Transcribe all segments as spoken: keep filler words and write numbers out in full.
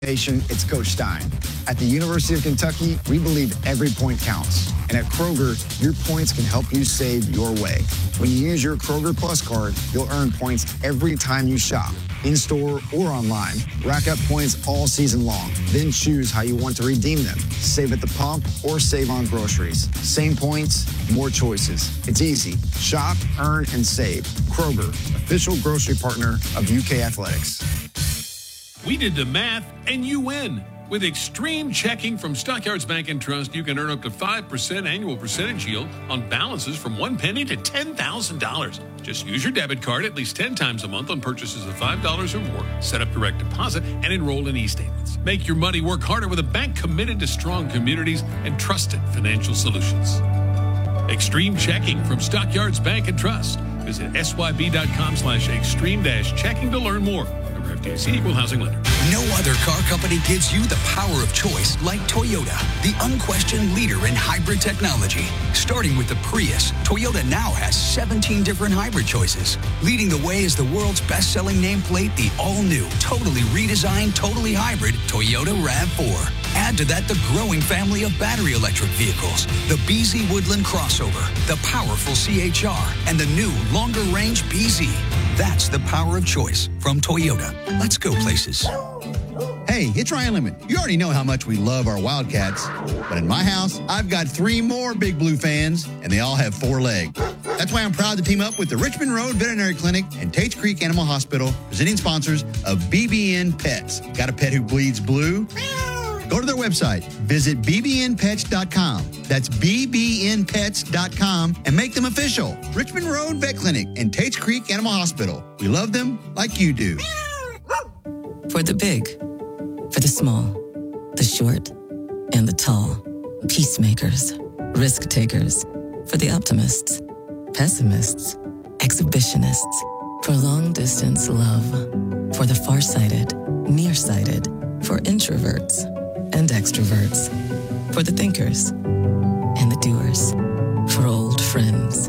Nation, it's Coach Stein. At the University of Kentucky, we believe every point counts. And at Kroger, your points can help you save your way. When you use your Kroger Plus card, you'll earn points every time you shop, in-store or online. Rack up points all season long. Then choose how you want to redeem them. Save at the pump or save on groceries. Same points, more choices. It's easy. Shop, earn, and save. Kroger, official grocery partner of U K Athletics. We did the math, and you win. With Extreme Checking from Stockyards Bank and Trust, you can earn up to five percent annual percentage yield on balances from one penny to ten thousand dollars. Just use your debit card at least ten times a month on purchases of five dollars or more. Set up direct deposit and enroll in e-statements. Make your money work harder with a bank committed to strong communities and trusted financial solutions. Extreme Checking from Stockyards Bank and Trust. Visit syb.com slash extreme dash checking to learn more. F D I C Equal Housing Lender. No other car company gives you the power of choice like Toyota, the unquestioned leader in hybrid technology. Starting with the Prius, Toyota now has seventeen different hybrid choices. Leading the way is the world's best-selling nameplate, the all-new, totally redesigned, totally hybrid Toyota RAV four. Add to that the growing family of battery electric vehicles, the B Z Woodland crossover, the powerful C H R, and the new longer-range B Z. That's the power of choice from Toyota. Let's go places. Hey, it's Ryan Lemon. You already know how much we love our Wildcats, but in my house, I've got three more Big Blue fans, and they all have four legs. That's why I'm proud to team up with the Richmond Road Veterinary Clinic and Tates Creek Animal Hospital, presenting sponsors of B B N Pets. Got a pet who bleeds blue? Go to their website, visit b b n pets dot com. That's b b n pets dot com and make them official. Richmond Road Vet Clinic and Tates Creek Animal Hospital. We love them like you do. For the big, for the small, the short, and the tall. Peacemakers, risk takers. For the optimists, pessimists, exhibitionists. For long distance love. For the farsighted, nearsighted. For introverts and extroverts, for the thinkers and the doers, for old friends.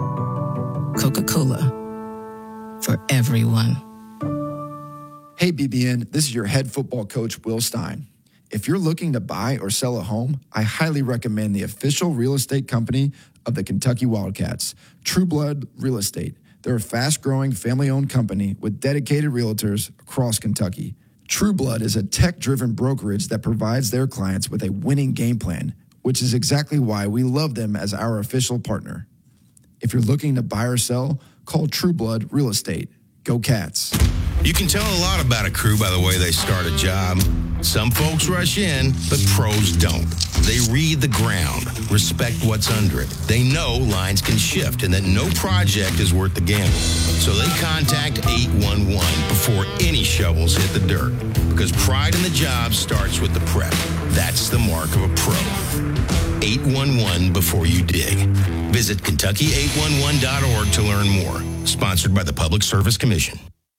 Coca-Cola, for everyone. Hey B B N, this is your head football coach, Will Stein. If you're looking to buy or sell a home, I highly recommend the official real estate company of the Kentucky Wildcats, True Blood Real Estate. They're a fast-growing, family-owned company with dedicated realtors across Kentucky. True Blood is a tech-driven brokerage that provides their clients with a winning game plan, which is exactly why we love them as our official partner. If you're looking to buy or sell, call True Blood Real Estate. Go Cats. You can tell a lot about a crew by the way they start a job. Some folks rush in, but pros don't. They read the ground, respect what's under it. They know lines can shift and that no project is worth the gamble. So they contact eight one one before any shovels hit the dirt. Because pride in the job starts with the prep. That's the mark of a pro. eight one one before you dig. Visit Kentucky eight one one dot org to learn more. Sponsored by the Public Service Commission.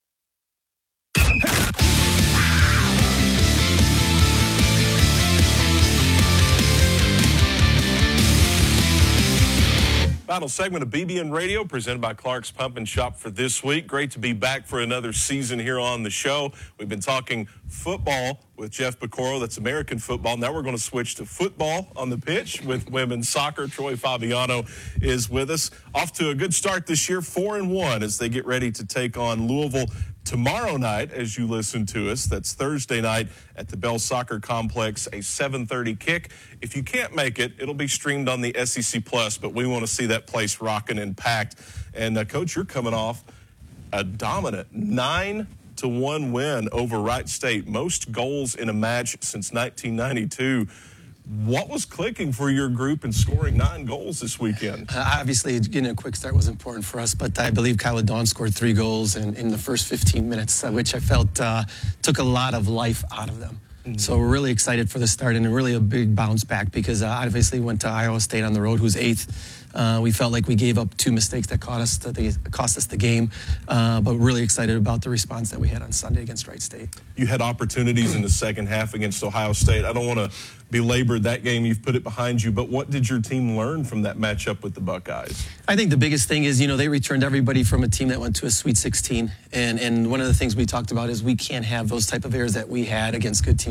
Final segment of B B N Radio presented by Clark's Pump and Shop for this week. Great to be back for another season here on the show. We've been talking football with Jeff Piccoro. That's American football. Now we're going to switch to football on the pitch with women's soccer. Troy Fabiano is with us. Off to a good start this year, four and one as they get ready to take on Louisville tomorrow night as you listen to us. That's Thursday night at the Bell Soccer Complex, a seven thirty kick. If you can't make it, it'll be streamed on the S E C Plus, but we want to see that place rocking and packed. And, uh, Coach, you're coming off a dominant nine to one win over Wright State, most goals in a match since nineteen ninety-two. What was clicking for your group in scoring nine goals this weekend? Uh, obviously, getting a quick start was important for us, but I believe Kyla Dawn scored three goals in, in the first fifteen minutes, uh, which I felt uh, took a lot of life out of them. Mm-hmm. So we're really excited for the start and really a big bounce back because uh, obviously we went to Iowa State on the road, who's eighth. Uh, we felt like we gave up two mistakes that cost us the, cost us the game, uh, but really excited about the response that we had on Sunday against Wright State. You had opportunities in the second half against Ohio State. I don't want to belabor that game. You've put it behind you, but what did your team learn from that matchup with the Buckeyes? I think the biggest thing is, you know, they returned everybody from a team that went to a Sweet sixteen, and, and one of the things we talked about is we can't have those type of errors that we had against good teams.